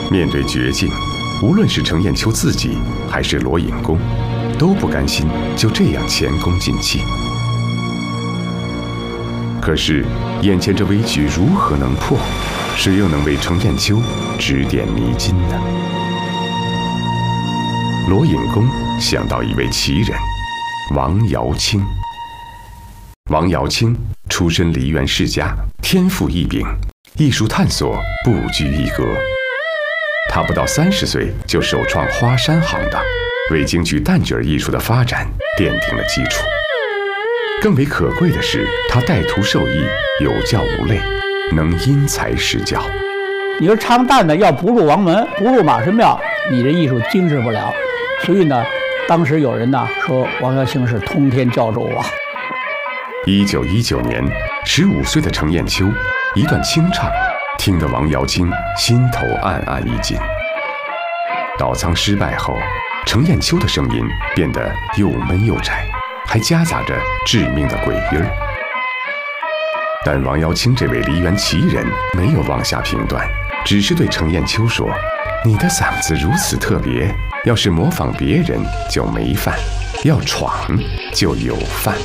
面对绝境，无论是程砚秋自己还是罗隐公，都不甘心就这样前功尽弃。可是，眼前这危局如何能破？谁又能为程砚秋指点迷津呢？罗隐公想到一位奇人，王尧卿。王尧卿出身梨园世家，天赋异禀，艺术探索不拘一格。他不到30岁就首创花山行当，为京剧旦角艺术的发展奠定了基础。更为可贵的是，他带徒授艺，有教无类，能因材施教。 你说唱旦的要不入王门，不入马神庙，你这艺术精致不了。所以呢，当时有人呢说王尧卿是通天教主啊。 1919年，15岁的程砚秋一段清唱，听得王尧卿心头暗暗一紧。倒仓失败后，程砚秋的声音变得又闷又窄，还夹杂着致命的鬼音儿。但王尧卿这位梨园奇人没有妄下评断，只是对程砚秋说：“你的嗓子如此特别，要是模仿别人就没饭，要闯就有饭。”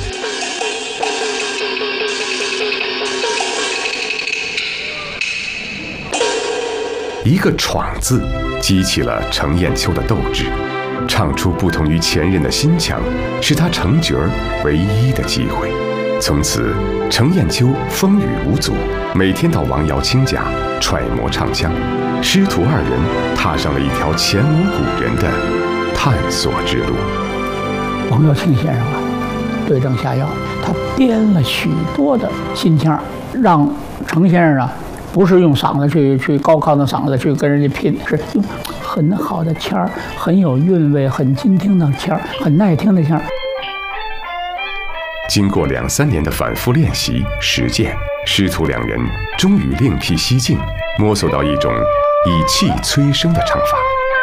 一个“闯”字，激起了程砚秋的斗志，唱出不同于前人的心腔，是他成角唯一的机会。从此，程砚秋风雨无阻，每天到王尧卿家揣摩唱腔，师徒二人踏上了一条前无古人的探索之路。 王尧卿先生啊，对症下药，他编了许多的新腔，让程先生啊，不是用嗓子去高亢的嗓子去跟人家拼，是用很好的腔儿，很有韵味、很精听的腔儿，很耐听的腔儿。 经过2、3年的反复练习实践，师徒两人终于另辟蹊径，摸索到一种以气催声的唱法。